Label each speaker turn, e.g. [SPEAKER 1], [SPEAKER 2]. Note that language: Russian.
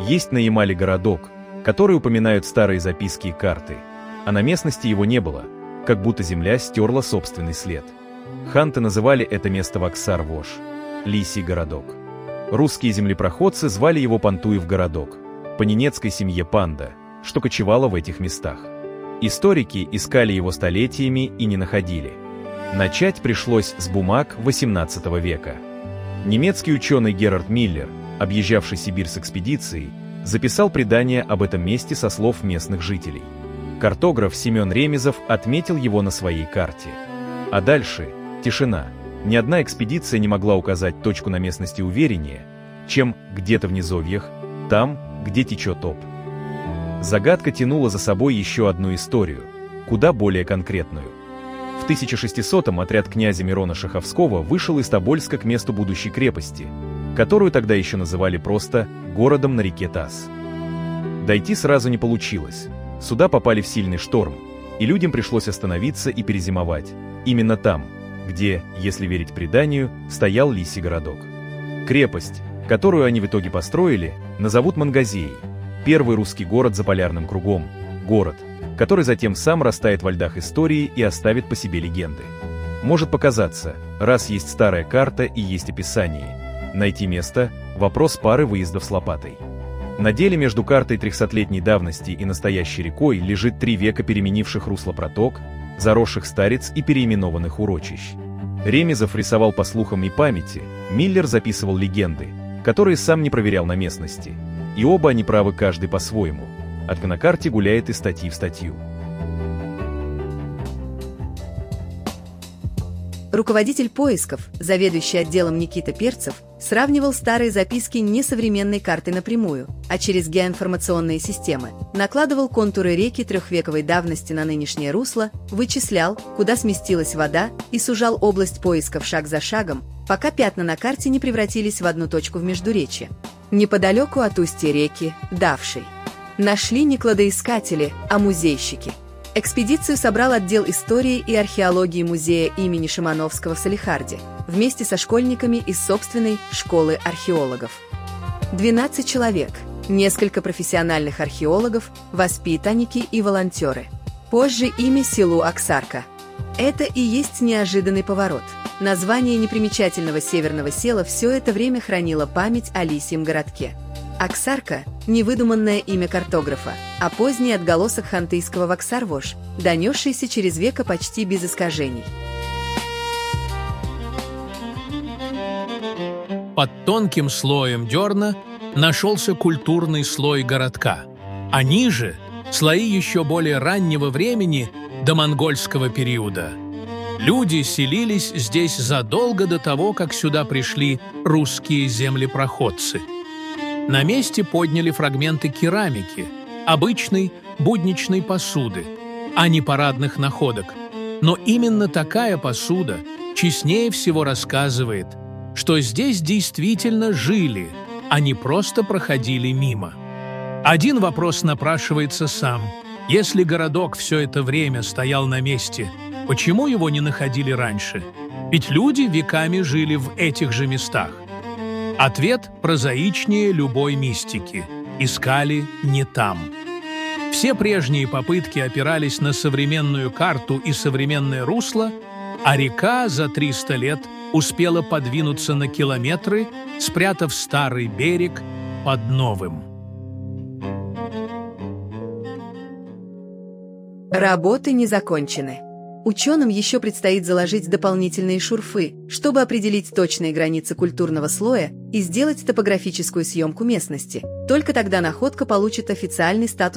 [SPEAKER 1] Есть на Ямале городок, который упоминают старые записки и карты, а на местности его не было, как будто земля стерла собственный след. Ханты называли это место Ваксар-Вош, Лисий городок. Русские землепроходцы звали его Пантуев городок, по ненецкой семье Панда, что кочевала в этих местах. Историки искали его столетиями и не находили. Начать пришлось с бумаг XVIII века. Немецкий ученый Герард Миллер, объезжавший Сибирь с экспедицией, записал предание об этом месте со слов местных жителей. Картограф Семен Ремезов отметил его на своей карте. А дальше тишина. Ни одна экспедиция не могла указать точку на местности увереннее, чем где-то в низовьях, там, где течет Обь. Загадка тянула за собой еще одну историю, куда более конкретную. В 1600-м отряд князя Мирона Шаховского вышел из Тобольска к месту будущей крепости, которую тогда еще называли просто городом на реке Тас. Дойти сразу не получилось. Суда попали в сильный шторм, и людям пришлось остановиться и перезимовать. Именно там, где, если верить преданию, стоял Лисий городок. Крепость, которую они в итоге построили, назовут Мангазеей, первый русский город за полярным кругом, город, который затем сам растает во льдах истории и оставит по себе легенды. Может показаться, раз есть старая карта и есть описание, найти место – вопрос пары выездов с лопатой. На деле между картой 300-летней давности и настоящей рекой лежит 3 века переменивших русло проток, заросших стариц и переименованных урочищ. Ремезов рисовал по слухам и памяти, Миллер записывал легенды, которые сам не проверял на местности. И оба они правы каждый по-своему. От на карте гуляет из статьи в статью.
[SPEAKER 2] Руководитель поисков, заведующий отделом Никита Перцев, сравнивал старые записки не с современной картой напрямую, а через геоинформационные системы, накладывал контуры реки трехвековой давности на нынешнее русло, вычислял, куда сместилась вода, и сужал область поисков шаг за шагом, пока пятна на карте не превратились в одну точку в междуречье. Неподалеку от устья реки Давшей. Нашли не кладоискатели, а музейщики. Экспедицию собрал отдел истории и археологии музея имени Шимановского в Салехарде, вместе со школьниками из собственной школы археологов. 12 человек, несколько профессиональных археологов, воспитанники и волонтеры. Позже имя селу Аксарка. Это и есть неожиданный поворот. Название непримечательного северного села все это время хранило память о Лисьем городке. Аксарка – невыдуманное имя картографа, а поздний отголосок хантыйского Ваксар-Вош, донесшийся через века почти без искажений.
[SPEAKER 3] Под тонким слоем дерна нашелся культурный слой городка, а ниже – слои еще более раннего времени до монгольского периода. Люди селились здесь задолго до того, как сюда пришли русские землепроходцы. На месте подняли фрагменты керамики, обычной будничной посуды, а не парадных находок. Но именно такая посуда честнее всего рассказывает, что здесь действительно жили, а не просто проходили мимо. Один вопрос напрашивается сам. Если городок все это время стоял на месте, почему его не находили раньше? Ведь люди веками жили в этих же местах. Ответ прозаичнее любой мистики. Искали не там. Все прежние попытки опирались на современную карту и современное русло, а река за 300 лет успела подвинуться на километры, спрятав старый берег под новым.
[SPEAKER 2] Работы не закончены. Ученым еще предстоит заложить дополнительные шурфы, чтобы определить точные границы культурного слоя и сделать топографическую съемку местности. Только тогда находка получит официальный статус